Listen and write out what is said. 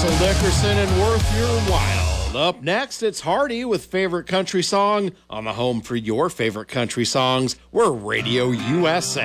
Russell Dickerson and Worth Your While. Up next, it's Hardy with Favorite Country Song on the home for your favorite country songs. We're Radio USA.